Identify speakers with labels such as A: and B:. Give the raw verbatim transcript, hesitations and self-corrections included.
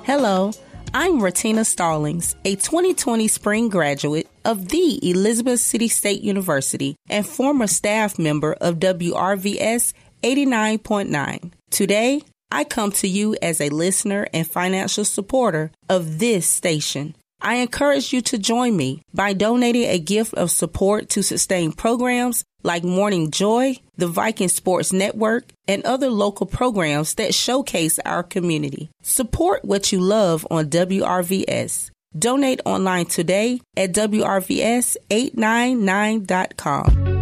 A: Hello, I'm Ratina Stallings, a twenty twenty spring graduate of the Elizabeth City State University and former staff member of W R V S eighty-nine point nine. Today, I come to you as a listener and financial supporter of this station. I encourage you to join me by donating a gift of support to sustain programs like Morning Joy, the Viking Sports Network, and other local programs that showcase our community. Support what you love on W R V S. Donate online today at W R V S eight nine nine dot com.